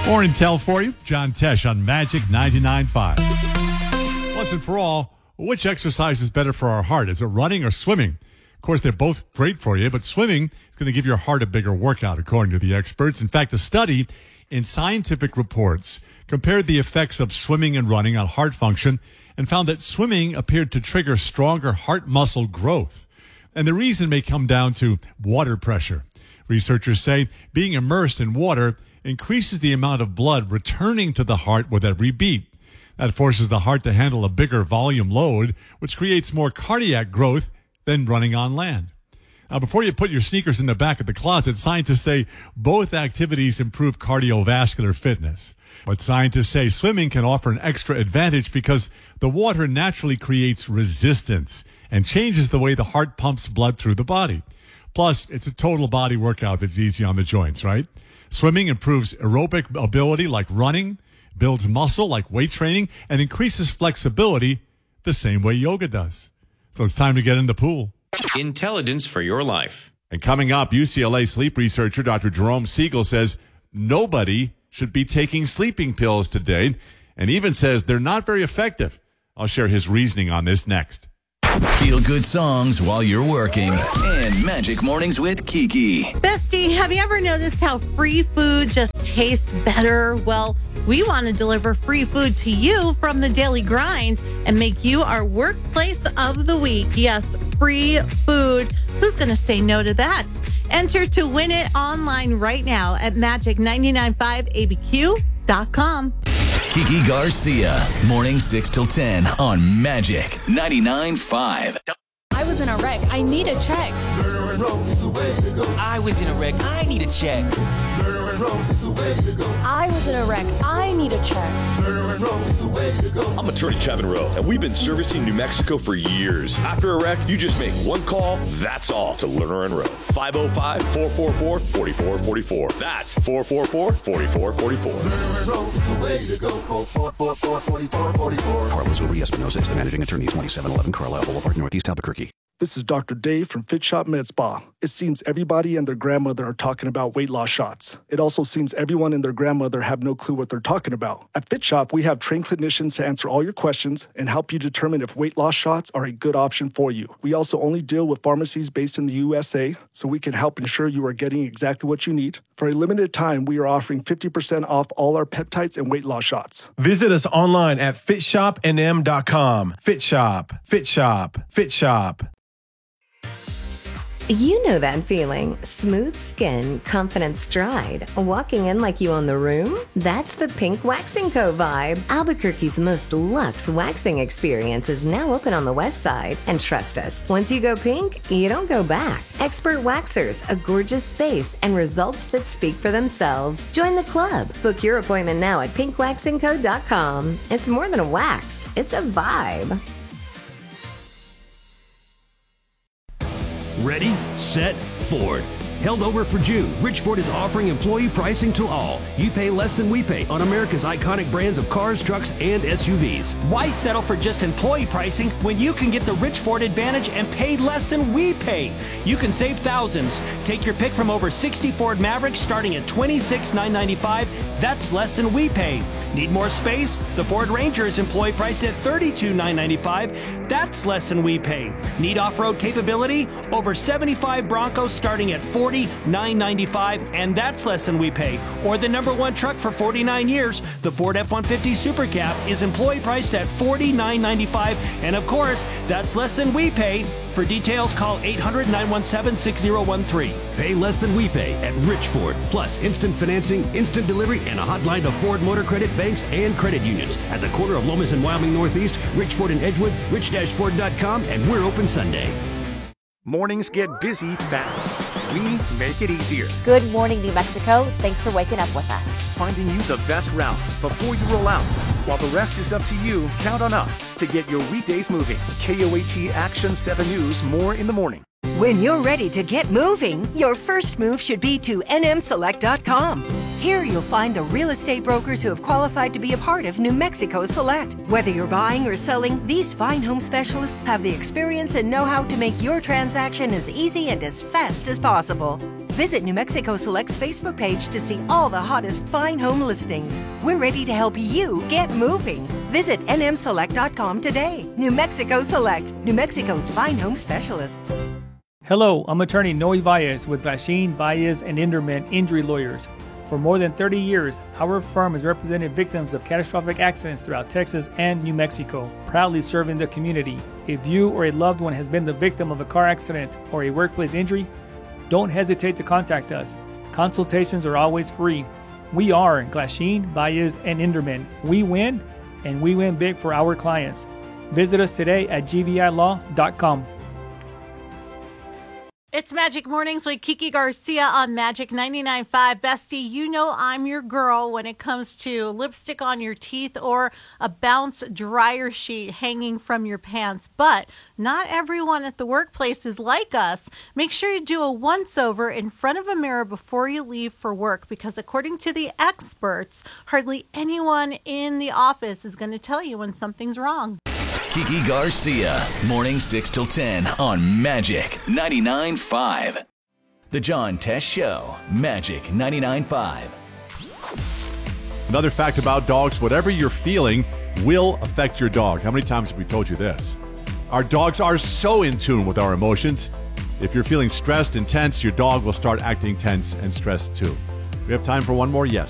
More intel for you. John Tesh on Magic 99.5. Once and for all, which exercise is better for our heart? Is it running or swimming? Of course, they're both great for you, but swimming is going to give your heart a bigger workout, according to the experts. In fact, a study in Scientific Reports compared the effects of swimming and running on heart function and found that swimming appeared to trigger stronger heart muscle growth. And the reason may come down to water pressure. Researchers say being immersed in water increases the amount of blood returning to the heart with every beat. That forces the heart to handle a bigger volume load, which creates more cardiac growth than running on land. Now, before you put your sneakers in the back of the closet, scientists say both activities improve cardiovascular fitness. But scientists say swimming can offer an extra advantage because the water naturally creates resistance and changes the way the heart pumps blood through the body. Plus, it's a total body workout that's easy on the joints, right? Swimming improves aerobic ability like running, builds muscle like weight training, and increases flexibility the same way yoga does. So it's time to get in the pool. Intelligence for your life. And coming up, UCLA sleep researcher Dr. Jerome Siegel says nobody should be taking sleeping pills today, and even says they're not very effective. I'll share his reasoning on this next. Feel good songs while you're working. And Magic Mornings with Kiki. Bestie, have you ever noticed how free food just tastes better? Well, we want to deliver free food to you from the Daily Grind and make you our workplace of the week. Yes, free food. Who's going to say no to that? Enter to win it online right now at magic995abq.com. Kiki Garcia, morning 6 till 10 on Magic 99.5. I was in a wreck. I need a check. I was in a wreck. I need a check. I was in a wreck. I need a check. I'm attorney Kevin Rowe, and we've been servicing New Mexico for years. After a wreck, you just make one call, that's all, to Lerner and Rowe. 505-444-4444. That's 444-4444. Carlos Uri Espinosa is the managing attorney, 2711 Carlisle Boulevard, Northeast Albuquerque. This is Dr. Dave from Fit Shop Med Spa. It seems everybody and their grandmother are talking about weight loss shots. It also seems everyone and their grandmother have no clue what they're talking about. At Fit Shop, we have trained clinicians to answer all your questions and help you determine if weight loss shots are a good option for you. We also only deal with pharmacies based in the USA, so we can help ensure you are getting exactly what you need. For a limited time, we are offering 50% off all our peptides and weight loss shots. Visit us online at fitshopnm.com. Fit Shop, Fit Shop, Fit Shop. You know that feeling. Smooth skin, confident stride, walking in like you own the room? That's the Pink Waxing Co. vibe. Albuquerque's most luxe waxing experience is now open on the west side. And trust us, once you go pink, you don't go back. Expert waxers, a gorgeous space, and results that speak for themselves. Join the club. Book your appointment now at pinkwaxingco.com. It's more than a wax, it's a vibe. Ready, set, Ford. Held over for June, Rich Ford is offering employee pricing to all. You pay less than we pay on America's iconic brands of cars, trucks, and SUVs. Why settle for just employee pricing when you can get the Rich Ford Advantage and pay less than we pay? You can save thousands. Take your pick from over 60 Ford Mavericks starting at $26,995. That's less than we pay. Need more space? The Ford Ranger is employee priced at $32,995. That's less than we pay. Need off-road capability? Over 75 Broncos starting at $49,995, and that's less than we pay. Or the #1 truck for 49 years, the Ford F-150 Super Cab, is employee priced at $49,995, and of course, that's less than we pay. For details, call 800-917-6013. Pay less than we pay at Rich Ford. Plus instant financing, instant delivery, and a hotline to Ford Motor Credit banks and credit unions. At the corner of Lomas and Wyoming Northeast, Rich Ford in Edgewood, rich-ford.com, and we're open Sunday. Mornings get busy fast. We make it easier. Good morning, New Mexico. Thanks for waking up with us. Finding you the best route before you roll out. While the rest is up to you, count on us to get your weekdays moving. KOAT Action 7 News, more in the morning. When you're ready to get moving, your first move should be to nmselect.com. Here you'll find the real estate brokers who have qualified to be a part of New Mexico Select. Whether you're buying or selling, these fine home specialists have the experience and know-how to make your transaction as easy and as fast as possible. Visit New Mexico Select's Facebook page to see all the hottest fine home listings. We're ready to help you get moving. Visit nmselect.com today. New Mexico Select, New Mexico's fine home specialists. Hello, I'm attorney Noe Valles with Glasheen, Valles, and Inderman Injury Lawyers. For more than 30 years, our firm has represented victims of catastrophic accidents throughout Texas and New Mexico, proudly serving the community. If you or a loved one has been the victim of a car accident or a workplace injury, don't hesitate to contact us. Consultations are always free. We are Glasheen, Valles, and Inderman. We win, and we win big for our clients. Visit us today at gvilaw.com. It's Magic Mornings with Kiki Garcia on Magic 99.5. Bestie, you know I'm your girl when it comes to lipstick on your teeth or a bounce dryer sheet hanging from your pants. But not everyone at the workplace is like us. Make sure you do a once-over in front of a mirror before you leave for work, because according to the experts, hardly anyone in the office is going to tell you when something's wrong. Kiki Garcia, morning 6 till 10 on Magic 99.5. The John Tesh Show, Magic 99.5. Another fact about dogs, whatever you're feeling will affect your dog. How many times have we told you this? Our dogs are so in tune with our emotions. If you're feeling stressed and tense, your dog will start acting tense and stressed too. We have time for one more yes.